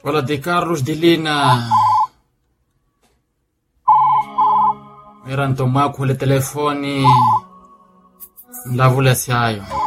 Wala de Carlos de Lina. Era ntomako le telefoni. Lavula siayo.